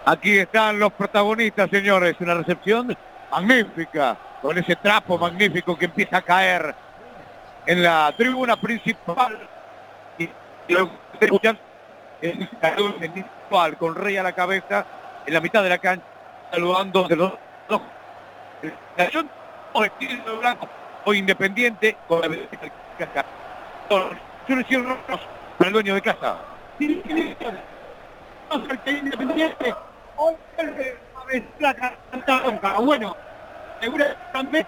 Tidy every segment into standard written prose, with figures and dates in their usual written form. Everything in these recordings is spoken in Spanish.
Aquí están los protagonistas, señores. Una recepción magnífica, con ese trapo magnífico que empieza a caer en la tribuna principal. Y lo que escuchan es un saludo individual con Rey a la cabeza en la mitad de la cancha, saludando de los dos. O estilo blanco o Independiente con la casa. Yo le cierro para el dueño de casa. Independiente hoy la canta. Bueno, seguramente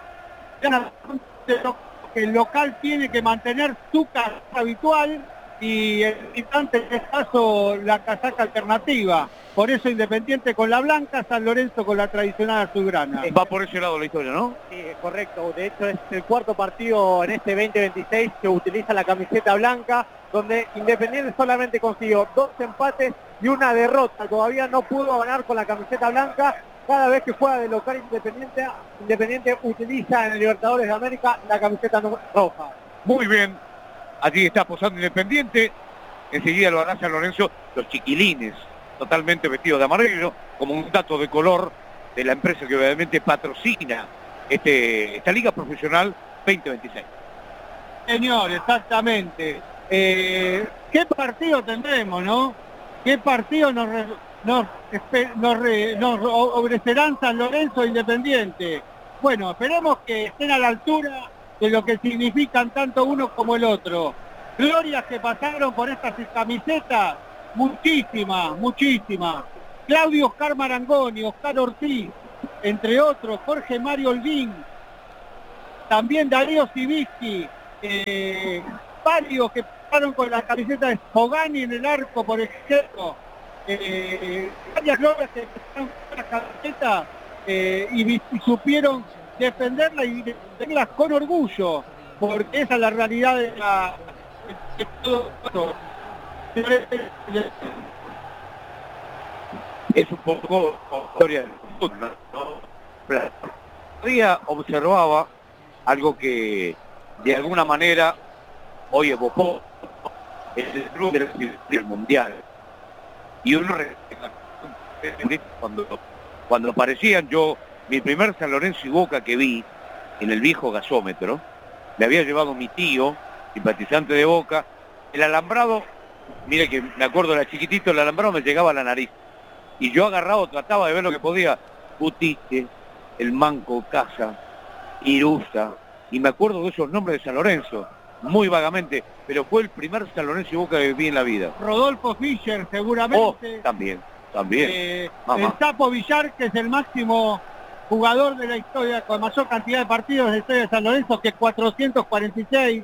que el local tiene que mantener su casa habitual y el visitante, en este caso, la casaca alternativa. Por eso Independiente con la blanca, San Lorenzo con la tradicional azulgrana. Va por ese lado la historia, ¿no? Sí, correcto. De hecho, es el cuarto partido en este 2026 que utiliza la camiseta blanca, donde Independiente solamente consiguió 2 empates y una derrota. Todavía no pudo ganar con la camiseta blanca. Cada vez que juega de local Independiente utiliza en el Libertadores de América la camiseta roja. Muy bien. Allí está posando Independiente. Enseguida lo hará San Lorenzo, los chiquilines, totalmente vestidos de amarillo, como un dato de color de la empresa que obviamente patrocina esta Liga Profesional 2026. Señor, exactamente. ¿Qué partido tendremos, no? ¿Qué partido nos ofrecerán San Lorenzo e Independiente? Bueno, esperemos que estén a la altura de lo que significan tanto uno como el otro. Glorias que pasaron por estas camisetas, muchísimas. Claudio Oscar Marangoni, Oscar Ortiz, entre otros, Jorge Mario Holguín, también Darío Sibisky, varios que pasaron con la camiseta de Pogani en el arco, por ejemplo. Varias glorias que pasaron con la camiseta y supieron defenderla y defenderla con orgullo, porque esa es la realidad de todo esto. Es un poco historia del fútbol, ¿no? Día observaba algo que de alguna manera hoy evocó el club del mundial. Y uno cuando aparecían, mi primer San Lorenzo y Boca que vi en el viejo gasómetro, me había llevado mi tío, simpatizante de Boca, el alambrado, mire que me acuerdo, era chiquitito, el alambrado me llegaba a la nariz. Y yo agarrado trataba de ver lo que podía. Butiste, el Manco Casa, Irusa, y me acuerdo de esos nombres de San Lorenzo, muy vagamente, pero fue el primer San Lorenzo y Boca que vi en la vida. Rodolfo Fischer, seguramente. También. El Sapo Villar, que es el máximo jugador de la historia, con mayor cantidad de partidos de la historia de San Lorenzo, que 446.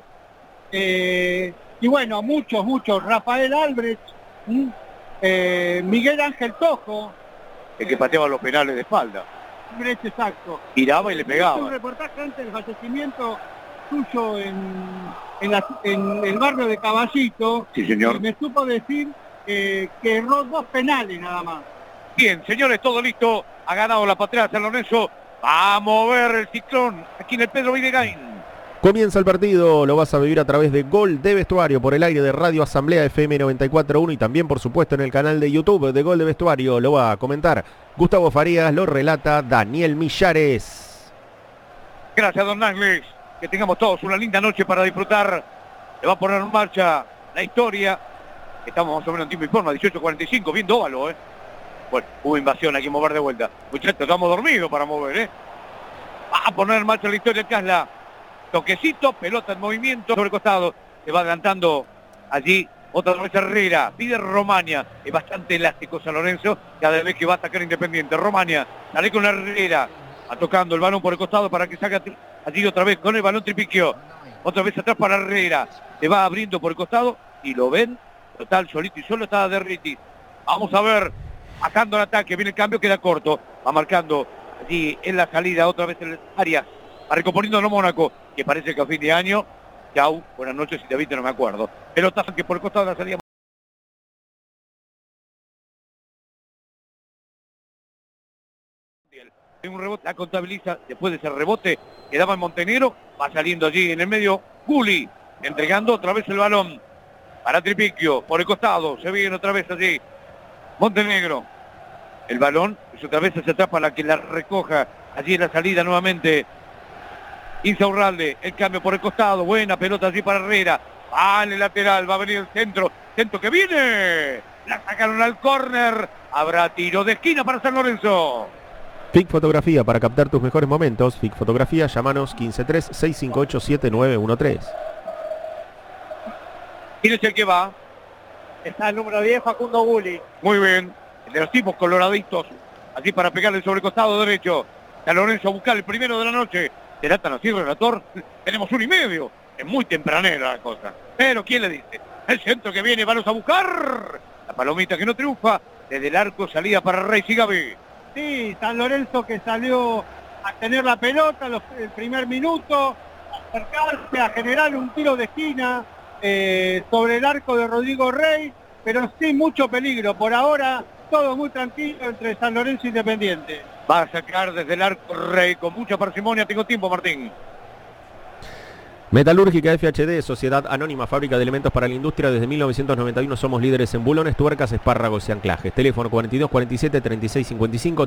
Y bueno, muchos. Rafael Albrecht, Miguel Ángel Tojo. El que pateaba los penales de espalda. Albrecht, exacto. Giraba y le pegaba. Un reportaje antes del fallecimiento suyo en el barrio de Caballito. Sí, señor. Y me supo decir que erró 2 penales nada más. Bien, señores, todo listo. Ha ganado la Patriada San Lorenzo. Va a mover el ciclón aquí en el Pedro Videgain. Comienza el partido, lo vas a vivir a través de Gol de Vestuario por el aire de Radio Asamblea FM 94.1 y también por supuesto en el canal de YouTube de Gol de Vestuario. Lo va a comentar Gustavo Farías, lo relata Daniel Millares. Gracias, don Nangles. Que tengamos todos una linda noche para disfrutar. Le va a poner en marcha la historia. Estamos más o menos en tiempo y forma, 18:45, bien óvalo, Bueno, hubo invasión, hay que mover de vuelta. Muchachos, estamos dormidos para mover, Va a poner en marcha la historia Casla. Toquecito, pelota en movimiento, sobre el costado. Se va adelantando allí otra vez Herrera. Pide Romaña. Es bastante elástico San Lorenzo cada vez que va a atacar Independiente. Romaña, sale con Herrera. Va tocando el balón por el costado para que salga allí otra vez con el balón Tripiquio. Otra vez atrás para Herrera. Se va abriendo por el costado y lo ven. Total, solito y solo está Derriti. Vamos a ver. Bajando el ataque. Viene el cambio, queda corto. Va marcando allí en la salida otra vez el Arias. Va recomponiendo a Mónaco, que parece que a fin de año, chau, buenas noches, si te viste no me acuerdo. Pelotazo que por el costado de la salida. Un rebote, la contabiliza, después de ese rebote, quedaba en Montenegro, va saliendo allí en el medio, Guli, entregando otra vez el balón para Tripiquio, por el costado, se viene otra vez allí, Montenegro, el balón, es otra vez hacia atrás para que la recoja allí en la salida nuevamente Insaurralde, el cambio por el costado, buena pelota allí para Herrera, en el lateral, va a venir el centro que viene, la sacaron al córner, habrá tiro de esquina para San Lorenzo. FIC Fotografía, para captar tus mejores momentos. FIC Fotografía, llámanos 153-658-7913. ¿Quién es el que va? Está el número 10, Facundo Gulli. Muy bien, el de los tipos coloraditos, así para pegarle sobre el costado derecho. San Lorenzo a buscar el primero de la noche. ¿Será tan así, relator? Tenemos 1:30. Es muy tempranera la cosa. Pero ¿quién le dice? El centro que viene, vamos a buscar. La palomita que no triunfa. Desde el arco salía para Rey Sigavi. Sí, San Lorenzo que salió a tener la pelota el primer minuto, a acercarse, a generar un tiro de esquina sobre el arco de Rodrigo Rey, pero sin mucho peligro. Por ahora, todo muy tranquilo entre San Lorenzo e Independiente. Va a sacar desde el arco Rey con mucha parsimonia. Tengo tiempo, Martín. Metalúrgica FHD, Sociedad Anónima, fábrica de elementos para la industria. Desde 1991 somos líderes en bulones, tuercas, espárragos y anclajes. Teléfono 42 47 36 55,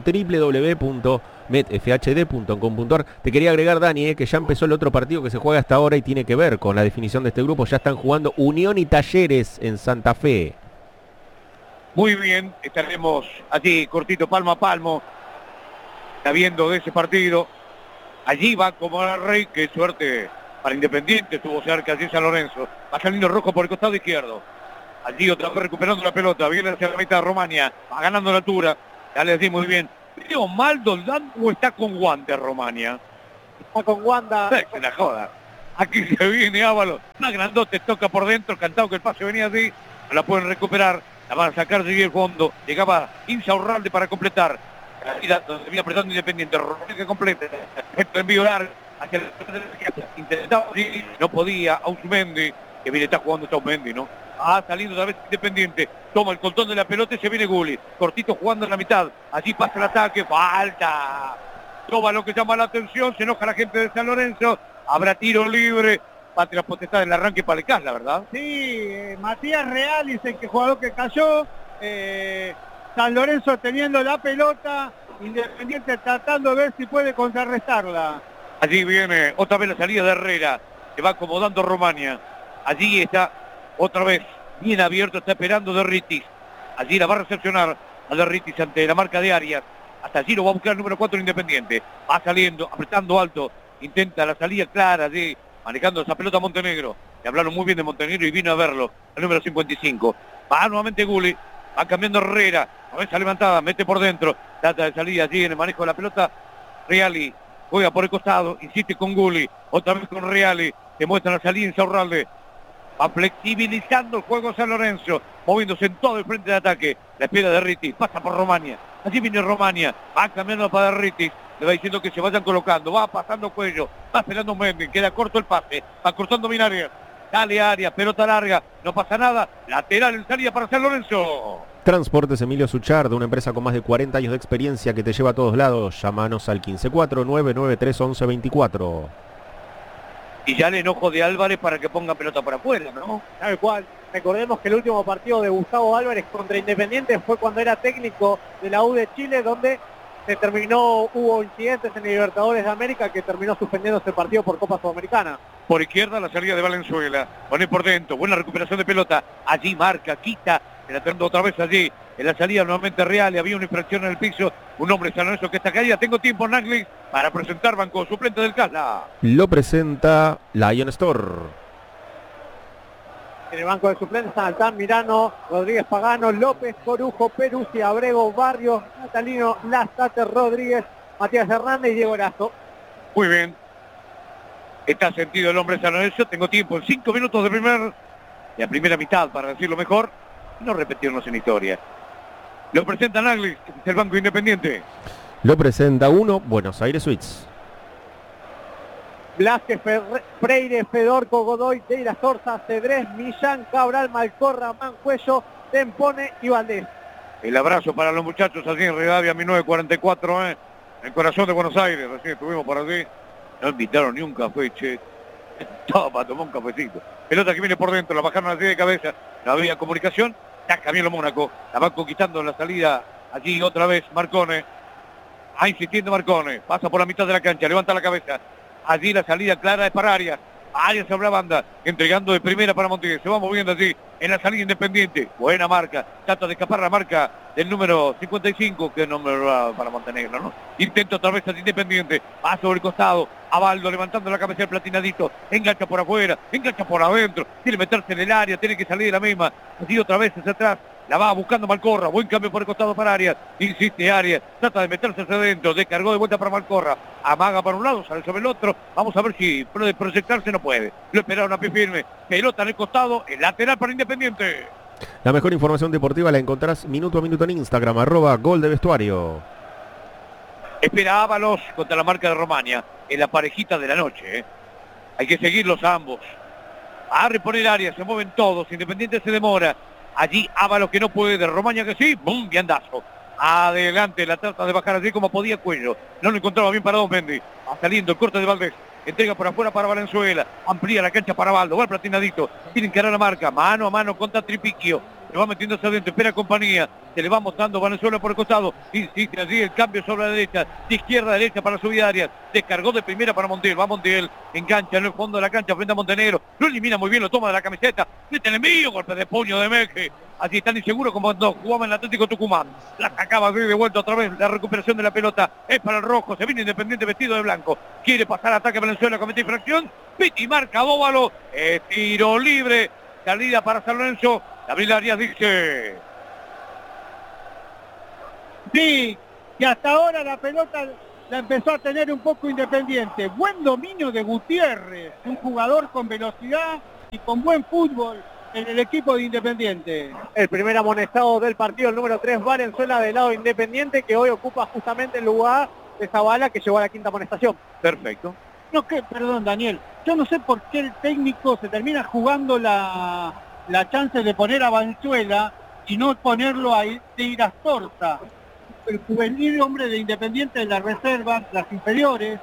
www.metfhd.com.ar. Te quería agregar, Dani, que ya empezó el otro partido que se juega hasta ahora y tiene que ver con la definición de este grupo. Ya están jugando Unión y Talleres en Santa Fe. Muy bien, estaremos allí cortito, palmo a palmo, sabiendo de ese partido. Allí va como el Rey, qué suerte para Independiente, estuvo cerca allí San Lorenzo. Va saliendo Rojo por el costado izquierdo. Allí otra vez recuperando la pelota, viene hacia la mitad de Romania, va ganando la altura. Ya le decimos muy bien. ¿Veo mal Doldán o está con guante Romania? Está con Wanda. Se la joda. Aquí se viene Ábalos, más grandote, toca por dentro, cantado que el pase venía así, no la pueden recuperar, la van a sacar de el fondo, llegaba Insaurralde para completar, donde venía apretando Independiente, Romania que completa, esto envío largo, hacia el intentaba, no podía, Ausmendi, que viene, está jugando Ausmendi, ¿no? Saliendo otra vez Independiente, toma el coltón de la pelota y se viene Gulli, cortito jugando en la mitad, allí pasa el ataque, falta, toma lo que llama la atención, se enoja la gente de San Lorenzo, habrá tiro libre, Patria Potestad en el arranque para el CAS, la verdad. Sí, Matías Real es el jugador que cayó, San Lorenzo teniendo la pelota, Independiente tratando de ver si puede contrarrestarla. Allí viene otra vez la salida de Herrera, se va acomodando Romania, allí está otra vez, bien abierto, está esperando Derritis, allí la va a recepcionar a Derritis ante la marca de Arias, hasta allí lo va a buscar el número 4 Independiente, va saliendo, apretando alto, intenta la salida clara allí, manejando esa pelota Montenegro, le hablaron muy bien de Montenegro y vino a verlo, el número 55, va nuevamente Gulli, va cambiando Herrera, cabeza levantada, mete por dentro, trata de salir allí en el manejo de la pelota, Reali, juega por el costado, insiste con Gulli, otra vez con Reali, que muestra la salida Insaurralde, va flexibilizando el juego San Lorenzo, moviéndose en todo el frente de ataque, la espera de Derritis, pasa por Romania, allí viene Romania, va cambiando para Derritis, le va diciendo que se vayan colocando, va pasando Cuello, va esperando Mendes, queda corto el pase, va cortando Minarias, dale Arias, pelota larga, no pasa nada, lateral en salida para San Lorenzo. Transportes Emilio Suchard, una empresa con más de 40 años de experiencia que te lleva a todos lados. Llámanos al 154-993-1124. Y ya el enojo de Álvarez para que ponga pelota por afuera, ¿no? Tal cual. Recordemos que el último partido de Gustavo Álvarez contra Independiente fue cuando era técnico de la U de Chile, donde hubo incidentes en Libertadores de América que terminó suspendiendo ese partido por Copa Sudamericana. Por izquierda la salida de Valenzuela, pone por dentro, buena recuperación de pelota, allí marca, quita, el atento otra vez allí, en la salida nuevamente Real, y había una infracción en el piso, un hombre San Lorenzo que está caída, tengo tiempo Nagli para presentar banco suplente del Casla. Lo presenta Lion Store. En el banco de suplentes están Altán, Mirano, Rodríguez Pagano, López, Corujo, Peruzzi, Abrego, Barrios, Natalino, Lastate, Rodríguez, Matías Hernández y Diego Lazo. Muy bien. Está sentido el hombre San Lorenzo, tengo tiempo en 5 minutos de la primera mitad, para decirlo mejor, y no repetirnos en historia. Lo presenta Nagli, es el Banco Independiente. Lo presenta Buenos Aires Suites. Blasque, Freire, Fedorco, Godoy, Deira Zorza, Cedrés, Millán, Cabral, Malcorra, Mancuello, Tempone y Valdés. El abrazo para los muchachos allí en Rivadavia 1944, en el corazón de Buenos Aires, recién estuvimos por allí. No invitaron ni un café, che. Estaba para tomar un cafecito. Pelota que viene por dentro, la bajaron así de cabeza, no había comunicación, saca bien lo Mónaco, la va conquistando la salida Allí otra vez Marcone. Insistiendo Marcone. Pasa por la mitad de la cancha. Levanta la cabeza. Allí la salida clara es para Arias. Arias abre la banda. Entregando de primera para Montiel. Se va moviendo allí en la salida Independiente. Buena marca. Trata de escapar la marca del número 55. Que no me va para Montenegro, ¿no? Intenta otra vez al Independiente. Va sobre el costado. Abaldo levantando la cabeza del platinadito. Engancha por afuera. Engancha por adentro. Quiere meterse en el área. Tiene que salir de la misma. Allí otra vez hacia atrás. La va buscando Malcorra, buen cambio por el costado para Arias, insiste Arias, trata de meterse hacia adentro, descargó de vuelta para Malcorra, amaga para un lado, sale sobre el otro, vamos a ver si puede proyectarse, no puede, lo esperaron a pie firme, pelota en el costado, el lateral para Independiente. La mejor información deportiva la encontrarás minuto a minuto en Instagram, @Gol de Vestuario. Espera Ábalos contra la marca de Romaña, en la parejita de la noche, Hay que seguirlos a ambos. A reponer Arias, se mueven todos, Independiente se demora. Allí Ábalos que no puede, Romaña que sí, ¡bum! Viandazo. Adelante, la trata de bajar allí como podía Cuello. No lo encontraba bien para Don Mendy. Va saliendo el corte de Valdés. Entrega por afuera para Valenzuela. Amplía la cancha para Baldo. Va el platinadito. Tienen que dar la marca. Mano a mano contra Tripiquio. Se va metiéndose adentro. Espera compañía. Se le va mostrando Valenzuela por el costado. Insiste allí el cambio sobre la derecha. De izquierda a derecha para subir Arias. Descargó de primera para Montiel. Va Montiel. Engancha en el fondo de la cancha frente a Montenegro. Lo elimina muy bien. Lo toma de la camiseta. Mete el envío. Golpe de puño de Meque. Así tan inseguro como cuando jugaba en el Atlético Tucumán. La sacaba de vuelta otra vez. La recuperación de la pelota es para el rojo. Se viene Independiente vestido de blanco. Quiere pasar ataque Valenzuela. Comete infracción. Piti marca Bóvalo. Tiro libre. Salida para San Lorenzo. Gabriel Arias dice. Sí, que hasta ahora la pelota la empezó a tener un poco Independiente. Buen dominio de Gutiérrez. Un jugador con velocidad y con buen fútbol en el equipo de Independiente. El primer amonestado del partido, el número 3, Valenzuela del lado Independiente, que hoy ocupa justamente el lugar de Zavala, que llegó a la quinta amonestación. Perfecto. No, perdón, Daniel, yo no sé por qué el técnico se termina jugando la chance de poner a Valenzuela y no ponerlo a Irastorza, el juvenil hombre de Independiente de las reservas, las inferiores,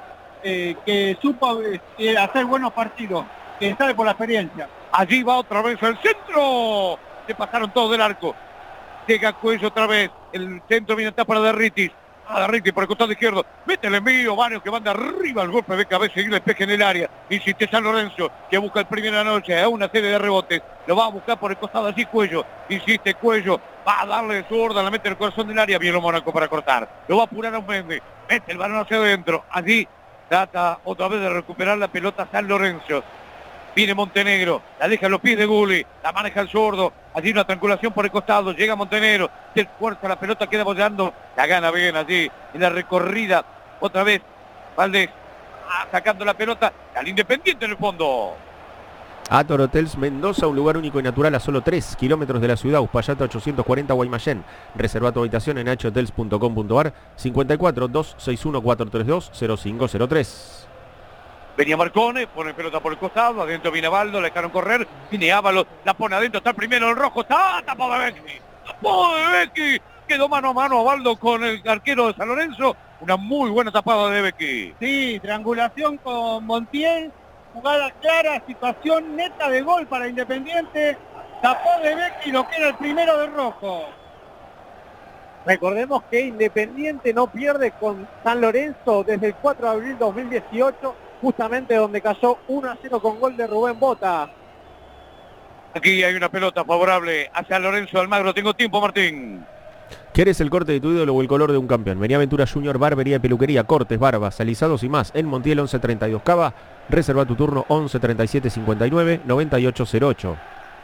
que supo hacer buenos partidos, que sabe por la experiencia. Allí va otra vez el centro. Se pasaron todos del arco. Llega Cuello otra vez. El centro viene atrás para Derritis. Derritis por el costado izquierdo. Mete el envío. Varios que van de arriba. El golpe de cabeza y el despeje en el área. Insiste San Lorenzo, que busca el primero de la noche. A una serie de rebotes. Lo va a buscar por el costado allí Cuello. Insiste Cuello. Va a darle su orden. La mete en el corazón del área. Viene Mónaco para cortar. Lo va a apurar a un Mendy. Mete el balón hacia adentro. Allí trata otra vez de recuperar la pelota San Lorenzo. Viene Montenegro, la deja en los pies de Gulli, la maneja el zurdo, allí una triangulación por el costado, llega Montenegro, se fuerza la pelota, queda bollando, la gana bien allí, en la recorrida, otra vez, Valdés, sacando la pelota, al Independiente en el fondo. Ator Hotels Mendoza, un lugar único y natural a solo 3 kilómetros de la ciudad, Uspallata 840 Guaymallén. Reserva tu habitación en hotels.com.ar 54 261 432 0503. Venía Marcone, pone pelota por el costado, adentro viene Baldo, la dejaron correr, viene Ábalos, la pone adentro, está el primero, el rojo, está tapado de Becchi, tapado de Becchi, quedó mano a mano Baldo con el arquero de San Lorenzo, una muy buena tapada de Becchi. Sí, triangulación con Montiel, jugada clara, situación neta de gol para Independiente, tapó de Becchi lo que era el primero del rojo. Recordemos que Independiente no pierde con San Lorenzo desde el 4 de abril 2018, justamente donde cayó 1-0 con gol de Rubén Bota. Aquí hay una pelota favorable hacia Lorenzo Almagro. Tengo tiempo, Martín. ¿Quieres el corte de tu ídolo o el color de un campeón? Vení a Aventura Junior, barbería y peluquería, cortes, barbas, alisados y más. En Montiel 1132 Cava. Reserva tu turno 11 37 59 98 08.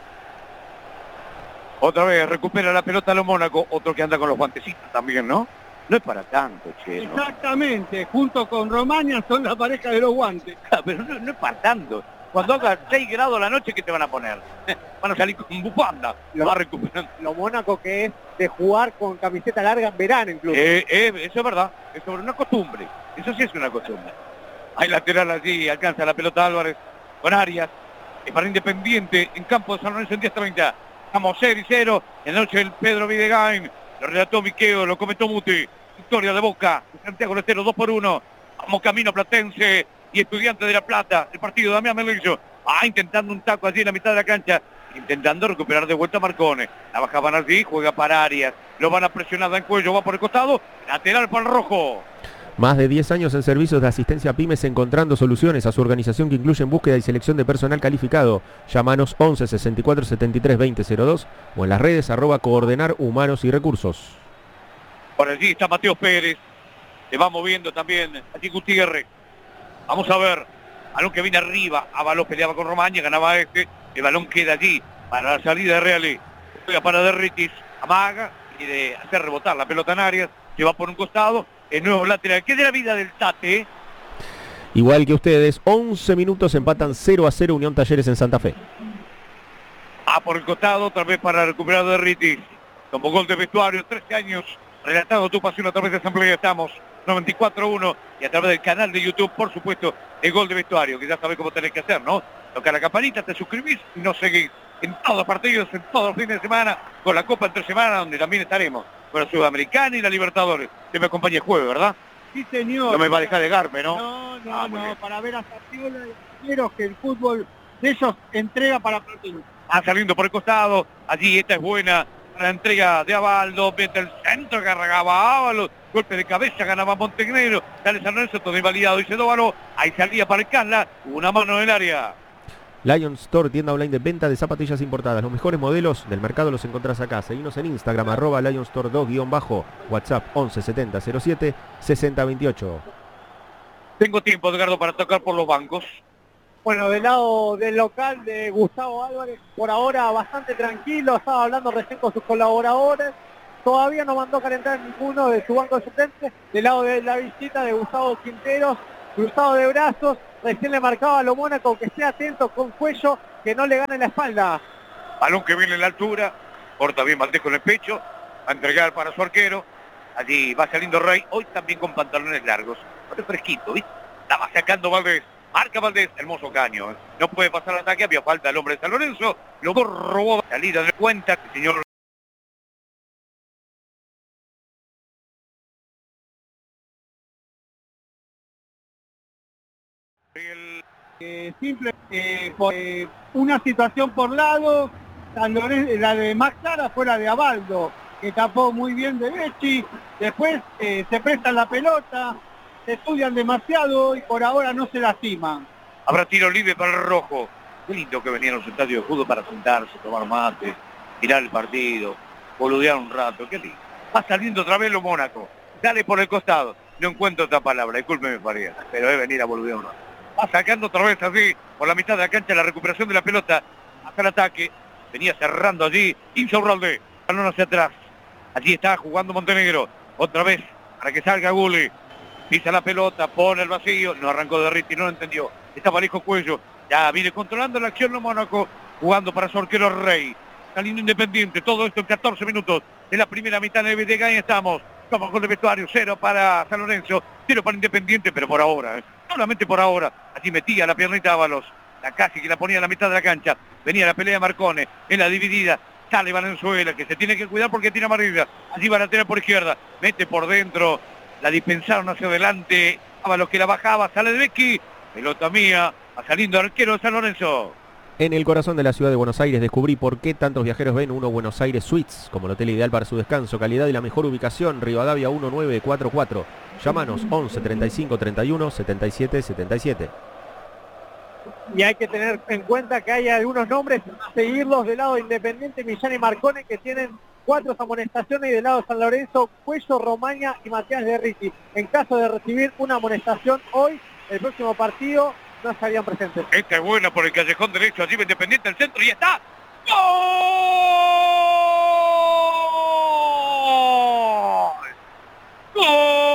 Otra vez recupera la pelota a los Mónaco. Otro que anda con los guantecitos también, ¿no? No es para tanto, che, ¿no? Exactamente, junto con Romaña son la pareja de los guantes. Pero no es para tanto. Cuando haga 6 grados la noche, ¿qué te van a poner? Van a salir con bufanda. Lo va recuperando. Lo Mónaco que es de jugar con camiseta larga en verano incluso. Eso es verdad. Es sobre una costumbre. Eso sí es una costumbre. Hay lateral allí, alcanza la pelota Álvarez con Arias. Es para Independiente en campo de San Lorenzo en 10-30. Estamos 0-0. En la noche el Pedro Videgain. Lo relató Miqueo, lo comentó Muti. Victoria de Boca, Santiago del Estero 2-1. Vamos camino Platense y Estudiantes de La Plata. El partido de Damián Melillo. Intentando un taco allí en la mitad de la cancha. intentando recuperar de vuelta a Marcone. La bajaban allí, juega para Arias. Lo van a presionar en cuello, va por el costado. Lateral para el rojo. Más de 10 años en servicios de asistencia a pymes, encontrando soluciones a su organización que incluyen búsqueda y selección de personal calificado. Llámanos 11 64 73 20 02 o en las redes @coordenar humanos y recursos. Por allí está Mateo Pérez. Se va moviendo también allí Gutiérrez. Vamos a ver. Balón que viene arriba. Ábalos peleaba con Romaña, ganaba este. El balón queda allí para la salida de Reale. Juega para Derritis. Amaga. Quiere hacer rebotar la pelota en Arias. Se va por un costado. El nuevo lateral. ¿Qué de la vida del Tate? Igual que ustedes, 11 minutos, empatan 0-0 Unión Talleres en Santa Fe. Por el costado, otra vez para recuperar de Ritis. Como gol de vestuario, 13 años, relatando tu pasión a través de Asamblea. Estamos 94.1 y a través del canal de YouTube, por supuesto, el gol de vestuario, que ya sabés cómo tenés que hacer, ¿no? Tocar la campanita, te suscribís y nos seguís en todos los partidos, en todos los fines de semana, con la Copa entre semana, donde también estaremos con la Sudamericana y la Libertadores. Que me acompañe el jueves, ¿verdad? Sí, señor. No me va a dejar de Garme, ¿no? No, para ver a Sapiola y quiero que el fútbol de ellos entrega para partidos. Saliendo por el costado, allí esta es buena, la entrega de Abaldo, mete el centro, cargaba Ábalos, golpe de cabeza, ganaba Montenegro, sale San Lorenzo, todo invalidado, dice Dóvalo, ahí salía para el Canla, una mano en el área. Lion Store, tienda online de venta de zapatillas importadas. Los mejores modelos del mercado los encontrás acá. Seguinos en Instagram, @Lion Store 2_, WhatsApp 11 70 07 60 28. Tengo tiempo, Edgardo, para tocar por los bancos. Bueno, del lado del local de Gustavo Álvarez, por ahora bastante tranquilo, estaba hablando recién con sus colaboradores, todavía no mandó a calentar ninguno de su banco de suplentes. Del lado de la visita de Gustavo Quinteros, cruzado de brazos, recién le marcaba a lo Mónaco que esté atento con Cuello, que no le gane la espalda. Balón que viene en la altura, corta bien Valdés con el pecho, va a entregar para su arquero, allí va saliendo Rey, hoy también con pantalones largos, pero fresquito, ¿viste? Estaba sacando Valdés, marca Valdés, hermoso caño, no puede pasar el ataque, había falta el hombre de San Lorenzo, lo robó, salida de cuenta, el señor... Simple, por una situación por lado, San Lorenzo, la de Max Sara fue la de Abaldo, que tapó muy bien de Becci, después se prestan la pelota, se estudian demasiado y por ahora no se lastiman. Habrá tiro libre para el rojo. Qué lindo que venían los estadios de fútbol para sentarse, tomar mate, mirar el partido, boludear un rato, qué lindo. Va saliendo otra vez lo Mónaco, sale por el costado, no encuentro otra palabra, discúlpeme Faría, pero es venir a boludear un rato. Va sacando otra vez así, por la mitad de la cancha, la recuperación de la pelota, hasta el ataque, venía cerrando allí, Insaurralde, balón hacia atrás, allí está jugando Montenegro, otra vez, para que salga Gulli, pisa la pelota, pone el vacío, no arrancó de Ritti, no lo entendió, está Alejo Cuello, ya viene controlando la acción de Mónaco, jugando para su arquero Rey, saliendo Independiente, todo esto en 14 minutos, de la primera mitad de BDG, y estamos, como gol de vestuario, 0 para San Lorenzo, 0 para Independiente, pero por ahora, solamente por ahora, allí metía la piernita Ábalos, la casi que la ponía a la mitad de la cancha, venía la pelea de Marcone, en la dividida, sale Valenzuela, que se tiene que cuidar porque tira amarilla, allí va a tener por izquierda, mete por dentro, la dispensaron hacia adelante, Ábalos que la bajaba, sale de Becchi, pelota mía, va saliendo el arquero de San Lorenzo. En el corazón de la ciudad de Buenos Aires descubrí por qué tantos viajeros ven uno Buenos Aires Suites como el hotel ideal para su descanso, calidad y la mejor ubicación, Rivadavia 1944. Llámanos 11 35 31 77 77. Y hay que tener en cuenta que hay algunos nombres a seguirlos del lado de Independiente, Millán y Marcone, que tienen 4 amonestaciones, y del lado de San Lorenzo, Cuello, Romaña y Matías de Ritti. En caso de recibir una amonestación hoy, el próximo partido no estarían presentes. Esta es buena por el callejón derecho, allí va Independiente al centro y está. ¡Gol! ¡Gol!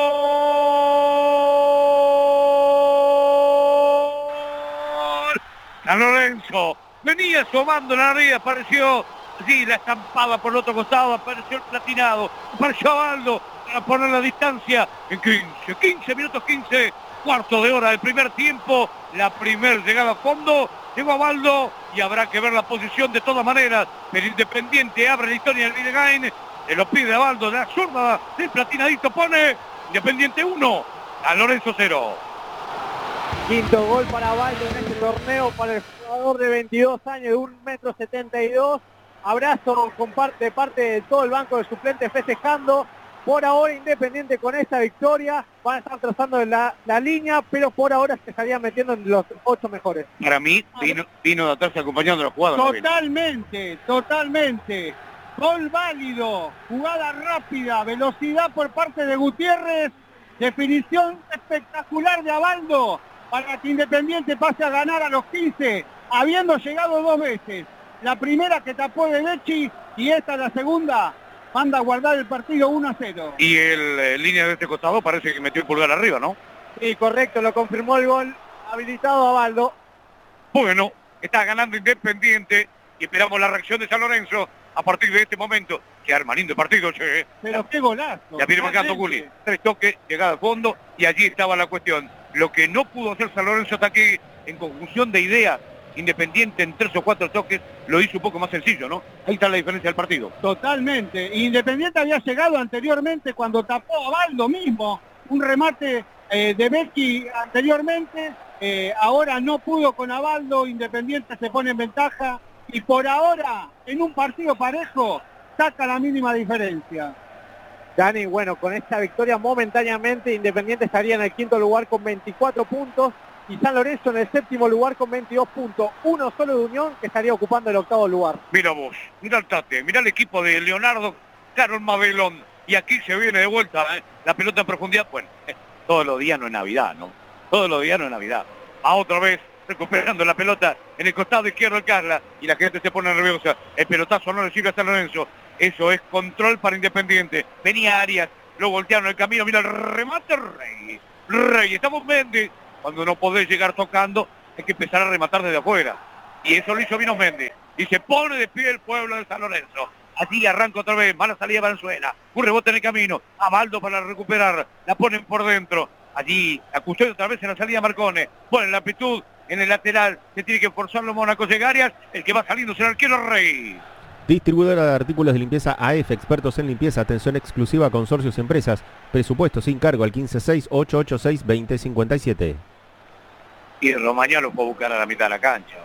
San Lorenzo venía asomando en la red, apareció allí la estampada por el otro costado, apareció el platinado, apareció Abaldo para poner la distancia en 15 minutos, 15, cuarto de hora del primer tiempo, la primer llegada a fondo, llegó Abaldo y habrá que ver la posición de todas maneras, pero Independiente abre la historia del Videgain, se lo pide Abaldo, de la zurda del platinadito pone Independiente 1, San Lorenzo 0. Quinto gol para Baldo en este torneo, para el jugador de 22 años, de 1,72 m. Abrazo de parte de todo el banco de suplentes festejando. Por ahora Independiente con esta victoria van a estar trazando la línea, pero por ahora se estarían metiendo en los 8 mejores. Para mí, vino de atrás acompañando a los jugadores. Totalmente. Gol válido, jugada rápida, velocidad por parte de Gutiérrez, definición espectacular de Abaldo para que Independiente pase a ganar a los 15, habiendo llegado 2 veces. La primera que tapó de Becci y esta la segunda, manda a guardar el partido 1-0. Y el línea de este costado parece que metió el pulgar arriba, ¿no? Sí, correcto, lo confirmó el gol habilitado a Baldo. Bueno, está ganando Independiente y esperamos la reacción de San Lorenzo a partir de este momento. Que arma lindo el partido, che. Pero qué golazo. Ya viene marcando Gulli. 3 toques, llegada al fondo y allí estaba la cuestión. Lo que no pudo hacer San Lorenzo hasta aquí, en conjunción de ideas, Independiente en 3 o 4 toques, lo hizo un poco más sencillo, ¿no? Ahí está la diferencia del partido. Totalmente. Independiente había llegado anteriormente cuando tapó a Baldo mismo. Un remate de Becchi anteriormente. Ahora no pudo con Abaldo. Independiente se pone en ventaja. Y por ahora, en un partido parejo, saca la mínima diferencia. Dani, bueno, con esta victoria momentáneamente Independiente estaría en el 5º lugar con 24 puntos y San Lorenzo en el 7º lugar con 22 puntos. Uno solo de Unión que estaría ocupando el 8º lugar. Mira vos, mira el Tate, mira el equipo de Leonardo, Carol Mabelón. Y aquí se viene de vuelta la pelota en profundidad. Bueno, todos los días no es Navidad, ¿no? Todos los días no es Navidad. A otra vez recuperando la pelota en el costado izquierdo el Carla y la gente se pone nerviosa. El pelotazo no le sirve a San Lorenzo. Eso es control para Independiente. Venía Arias, lo voltearon el camino, mira el remate Rey, estamos Méndez. Cuando no podés llegar tocando, hay que empezar a rematar desde afuera. Y eso lo hizo Vino Méndez. Y se pone de pie el pueblo de San Lorenzo. Allí arranca otra vez, mala salida Valenzuela. Un rebote en el camino. Abaldo para recuperar. La ponen por dentro. Allí, a Custodio otra vez en la salida Marcone. Ponen la amplitud en el lateral. Se tiene que forzarlo Mónaco Llegarias. El que va saliendo será el arquero Rey. Distribuidora de artículos de limpieza AF, expertos en limpieza, atención exclusiva a consorcios y empresas, presupuesto sin cargo al 156-886-2057. Y Romagnolo lo puede buscar a la mitad de la cancha.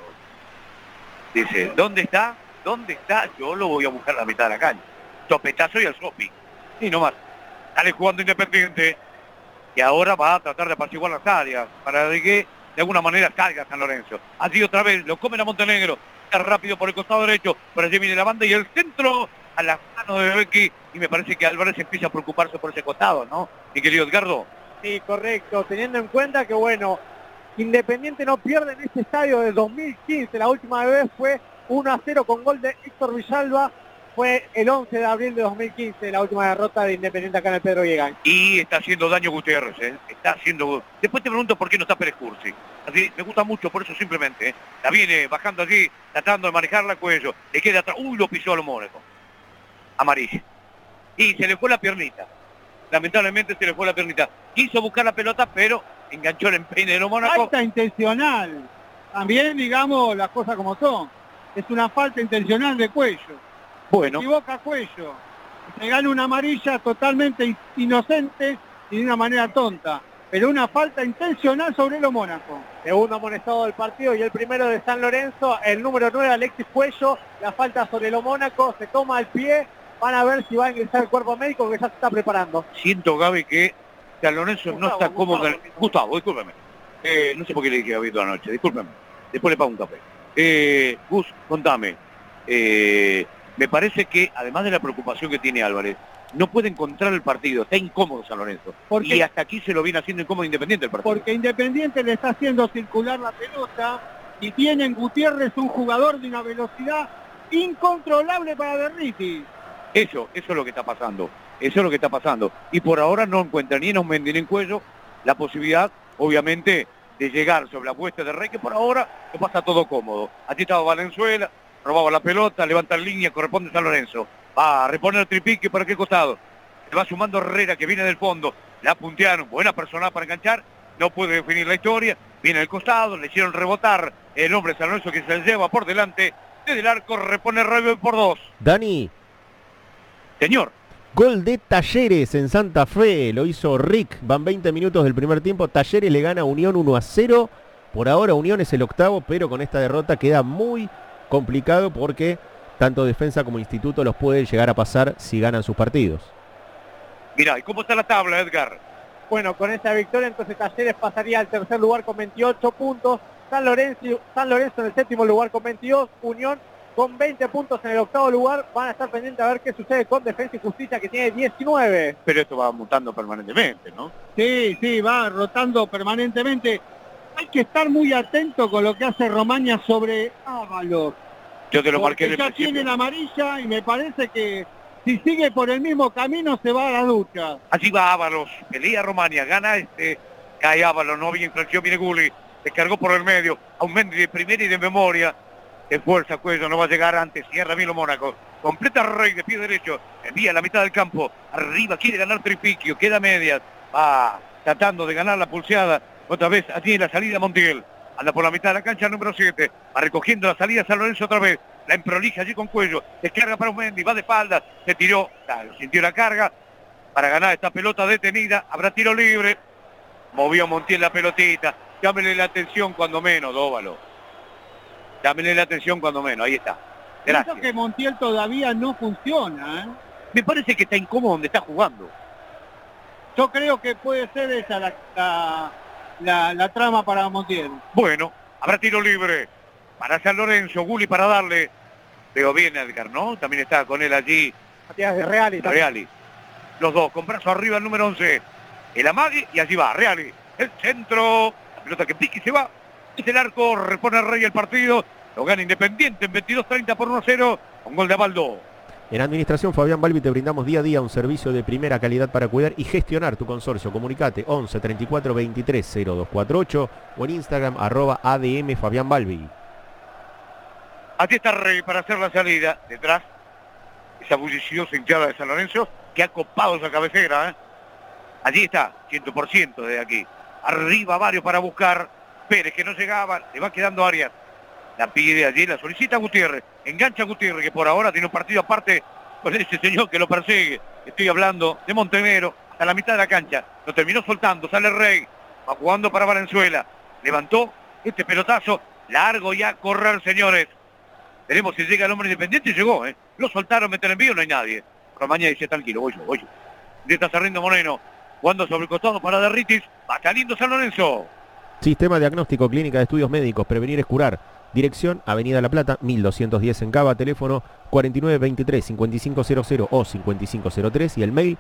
Dice, ¿dónde está? ¿Dónde está? Yo lo voy a buscar a la mitad de la cancha. Topetazo y al shopping. Y no más. Sale jugando Independiente. Y ahora va a tratar de apaciguar las áreas para que de alguna manera salga San Lorenzo. Allí otra vez lo comen a Montenegro. Rápido por el costado derecho, por allí viene la banda y el centro a las manos de Becchi, y me parece que Álvarez empieza a preocuparse por ese costado, ¿no? Mi querido Edgardo. Sí, correcto, teniendo en cuenta que bueno, Independiente no pierde en este estadio del 2015, la última vez fue 1-0 con gol de Héctor Villalba, fue el 11 de abril de 2015, la última derrota de Independiente acá en el Pedro Viegán. Y está haciendo daño Gutiérrez, está haciendo... Después te pregunto por qué no está Pérez Cursi. Así, me gusta mucho, por eso simplemente, la viene bajando allí, tratando de manejarla a cuello, le queda atrás, lo pisó a lo Mónaco. Amarilla. Y se le fue la piernita. Lamentablemente se le fue la piernita. Quiso buscar la pelota, pero enganchó el empeine de lo Mónaco. Falta intencional. También, digamos, las cosas como son. Es una falta intencional de Cuello. Bueno. Se equivoca Cuello. Se gana una amarilla totalmente inocente y de una manera tonta. Pero una falta intencional sobre lo Mónaco. Segundo amonestado del partido y el primero de San Lorenzo, el número 9, Alexis Cuello. La falta sobre lo Mónaco, se toma al pie. Van a ver si va a ingresar el cuerpo médico que ya se está preparando. Siento, Gaby, que San Lorenzo no está cómodo. Gustavo, discúlpeme. No sé por qué le dije a Gaby toda la noche, discúlpeme. Después le pago un café. Gus, contame. Me parece que, además de la preocupación que tiene Álvarez, no puede encontrar el partido, está incómodo San Lorenzo. Y hasta aquí se lo viene haciendo incómodo Independiente el partido. Porque Independiente le está haciendo circular la pelota y tiene en Gutiérrez un jugador de una velocidad incontrolable para Berriti. Eso es lo que está pasando. Eso es lo que está pasando. Y por ahora no encuentra ni en Osmendi ni en Cuello la posibilidad, obviamente, de llegar sobre la puesta de Rey, que por ahora le pasa todo cómodo. Allí estaba Valenzuela, robaba la pelota, levanta en línea, corresponde a San Lorenzo. Va a reponer el tripique para aquel costado. Se va sumando Herrera, que viene del fondo. La puntearon, buena persona para enganchar. No puede definir la historia. Viene del costado, le hicieron rebotar. El hombre San Lorenzo que se lleva por delante. Desde el arco repone Rayo por 2. Dani. Señor. Gol de Talleres en Santa Fe, lo hizo Rick, van 20 minutos del primer tiempo, Talleres le gana a Unión 1-0, por ahora Unión es el octavo, pero con esta derrota queda muy complicado porque tanto Defensa como Instituto los pueden llegar a pasar si ganan sus partidos. Mirá, ¿y cómo está la tabla, Edgar? Bueno, con esta victoria entonces Talleres pasaría al tercer lugar con 28 puntos, San Lorenzo en el séptimo lugar con 22, Unión con 20 puntos en el octavo lugar. Van a estar pendientes a ver qué sucede con Defensa y Justicia, que tiene 19. Pero esto va mutando permanentemente, ¿no? Sí, va rotando permanentemente. Hay que estar muy atento con lo que hace Romaña sobre Ábalos. Yo te lo marqué en Porque el ya principio. tiene la amarilla y me parece que si sigue por el mismo camino se va a la ducha. Allí va Ábalos, pelea Romaña, gana cae Ábalos, no había infracción, viene Gulli, descargó por el medio, a un Mendy de primera y de memoria, de fuerza, Cuello, no va a llegar antes, cierra Milo Mónaco, completa Rey de pie derecho, envía a la mitad del campo, arriba, quiere ganar Tripiquio, queda medias, va tratando de ganar la pulseada, otra vez allí en la salida Montiel, anda por la mitad de la cancha número 7, va recogiendo la salida San Lorenzo otra vez, la emprolija allí con Cuello, descarga para un Mendy, va de espaldas, se tiró, claro, sintió la carga, para ganar esta pelota detenida, habrá tiro libre, movió Montiel la pelotita, llámele la atención cuando menos, Dóvalo. Llámele la atención cuando menos, ahí está. Gracias. Pienso que Montiel todavía no funciona, ¿eh? Me parece que está incómodo donde está jugando. Yo creo que puede ser esa la trama para Montiel. Bueno, habrá tiro libre para San Lorenzo, Gulli para darle. Veo bien Edgar, ¿no? También está con él allí Matías de Reali. Reali. Los dos, con brazo arriba el número 11. El amague y allí va, Reali. El centro, la pelota que pique y se va. Es el arco, repone Rey el partido. Lo gana Independiente en 22-30 por 1-0. Un gol de Abaldo. En Administración Fabián Balbi te brindamos día a día un servicio de primera calidad para cuidar y gestionar tu consorcio. Comunicate 11 34 23 0248 o en Instagram @ADM Fabián Balbi. Aquí está Rey para hacer la salida. Detrás, esa bulliciosa hinchada de San Lorenzo que ha copado esa cabecera. Allí está, 100% desde aquí. Arriba varios para buscar. Pérez que no llegaba, le va quedando Arias. La pide allí, la solicita Gutiérrez. Engancha a Gutiérrez, que por ahora tiene un partido aparte con ese señor que lo persigue. Estoy hablando de Montenegro, hasta la mitad de la cancha. Lo terminó soltando, sale Rey. Va jugando para Valenzuela. Levantó este pelotazo. Largo ya a correr, señores. Veremos si llega el hombre Independiente y llegó, ¿eh? Lo soltaron, meten el envío, no hay nadie. Romaña dice, tranquilo, voy yo. Le está saliendo Moreno. Jugando sobre el costado para Derritis. Va saliendo San Lorenzo. Sistema Diagnóstico Clínica de Estudios Médicos, Prevenir es Curar. Dirección, Avenida La Plata, 1210 en Cava, teléfono 4923-5500 o 5503 y el mail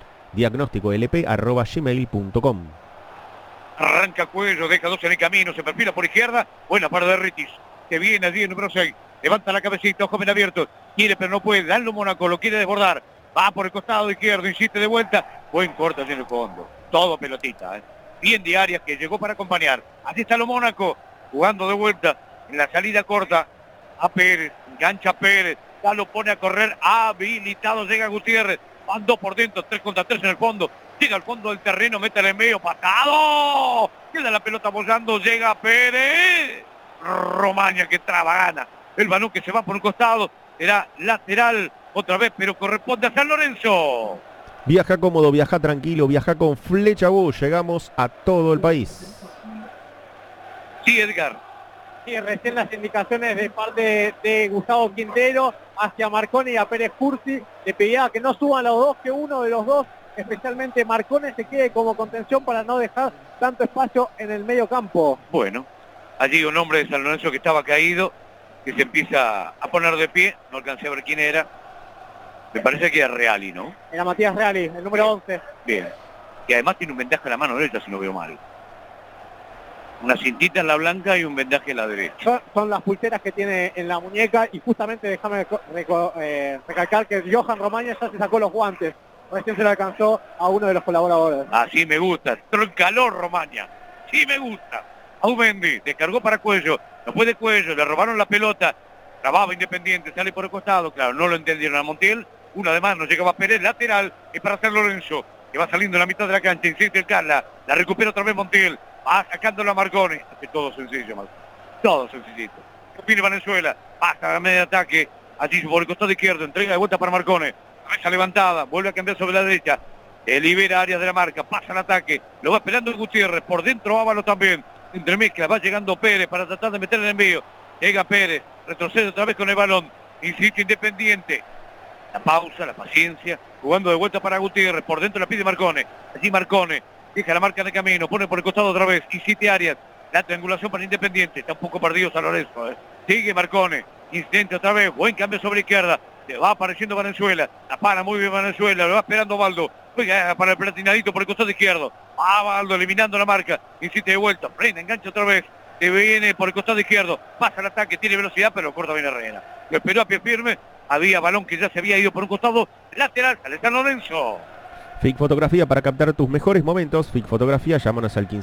diagnósticolp@gmail.com. Arranca Cuello, deja dos en el camino, se perfila por izquierda, buena para Derritis, que viene allí el número 6, levanta la cabecita, ojo bien abierto, quiere pero no puede, darlo Mónaco, lo quiere desbordar, va por el costado izquierdo, insiste de vuelta, buen corte allí en el fondo, todo pelotita, bien de Arias que llegó para acompañar, así está lo Mónaco, jugando de vuelta, en la salida corta, a Pérez, engancha Pérez, ya lo pone a correr, habilitado, llega Gutiérrez, van dos por dentro, 3 contra 3 en el fondo, llega al fondo del terreno, mete el medio, pasado, queda la pelota apoyando, llega Pérez, Romaña que traba, gana, el balón que se va por un costado, será lateral otra vez, pero corresponde a San Lorenzo. Viaja cómodo, viaja tranquilo, viaja con Flecha Bus, llegamos a todo el país. Sí, Edgar. Sí, recién las indicaciones de parte de Gustavo Quintero hacia Marconi y a Pérez Cursi. Le pedía que no suban los dos, que uno de los dos, especialmente Marconi, se quede como contención para no dejar tanto espacio en el medio campo. Bueno, allí un hombre de San Lorenzo que estaba caído, que se empieza a poner de pie, no alcancé a ver quién era. Me parece que era Reali, ¿no? Era Matías Reali, el número 11. Bien. Y además tiene un vendaje en la mano derecha, si no veo mal. Una cintita en la blanca y un vendaje en la derecha. Son las pulseras que tiene en la muñeca y justamente déjame recalcar que Johan Romaña ya se sacó los guantes. Recién se lo alcanzó a uno de los colaboradores. Así me gusta. Entró en calor Romaña. Sí me gusta. Aumendi, descargó para Cuello. No puede Cuello, le robaron la pelota. Trababa Independiente, sale por el costado. Claro, no lo entendieron a Montiel. Una de más, no llegaba Pérez, lateral. Es para San Lorenzo, que va saliendo en la mitad de la cancha. Insiste el Carla. La recupera otra vez Montiel. Va sacándolo a Marconi. Hace todo sencillo, Marconi. Todo sencillito. Viene Valenzuela. Pasa a medio ataque. Allí por el costado izquierdo. Entrega de vuelta para Marconi. cabeza levantada, vuelve a cambiar sobre la derecha, libera áreas de la marca, pasa el ataque, lo va esperando el Gutiérrez, por dentro Ávalo también, entremezcla, va llegando Pérez para tratar de meter el envío, llega Pérez, retrocede otra vez con el balón, insiste Independiente, la pausa, la paciencia, jugando de vuelta para Gutiérrez, por dentro la pide Marcone, allí Marcone, deja la marca de camino, pone por el costado otra vez, insiste Arias, la triangulación para Independiente, está un poco perdido San Lorenzo, sigue Marcone, insiste otra vez, buen cambio sobre izquierda, le va apareciendo Valenzuela, la para muy bien Valenzuela, lo va esperando Baldo, juega para el platinadito por el costado izquierdo, va Baldo eliminando la marca, insiste de vuelta, frena, engancha otra vez, se viene por el costado izquierdo, pasa el ataque, tiene velocidad, pero corta bien Herrera, lo esperó a pie firme, había balón que ya se había ido por un costado, lateral, sale San Lorenzo. FIC Fotografía para captar tus mejores momentos. FIC Fotografía, llámanos al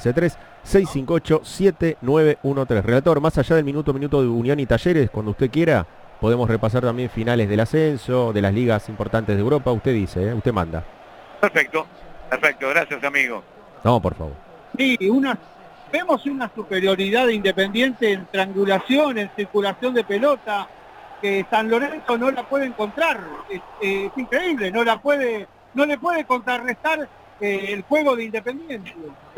153-658-7913. Relator, más allá del minuto a minuto de Unión y Talleres, cuando usted quiera, podemos repasar también finales del ascenso, de las ligas importantes de Europa. Usted dice, usted manda. Perfecto, perfecto, gracias amigo. No, por favor. Sí, vemos una superioridad de Independiente en triangulación, en circulación de pelota, que San Lorenzo no la puede encontrar. Es increíble, no le puede contrarrestar el juego de Independiente.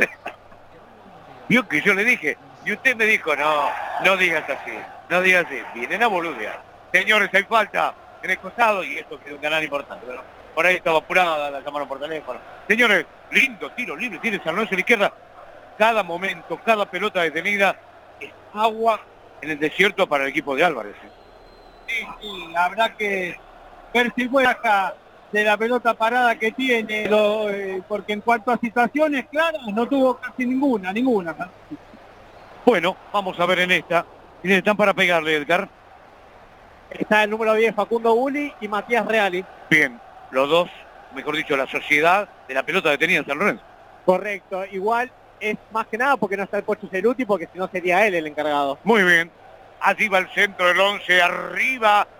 Vio que yo le dije, y usted me dijo, no digas así, vienen a boludear. Señores, hay falta en el costado, y esto que es un canal importante, pero por ahí estaba apurada, la llamaron por teléfono. Señores, lindo tiro libre, tiene San Lorenzo a la izquierda. Cada momento, cada pelota detenida es agua en el desierto para el equipo de Álvarez. Sí, habrá que ver si fue acá de la pelota parada que tiene, porque en cuanto a situaciones claras no tuvo casi ninguna. Bueno, vamos a ver en esta. ¿Quiénes están para pegarle, Edgar? Está el número 10, Facundo Bulli, y Matías Reali. Bien, los dos, mejor dicho, la sociedad de la pelota detenida en San Lorenzo. Correcto, igual es más que nada porque no está el Pocho Ceruti, porque si no sería él el encargado. Muy bien. Allí va el centro del 11, arriba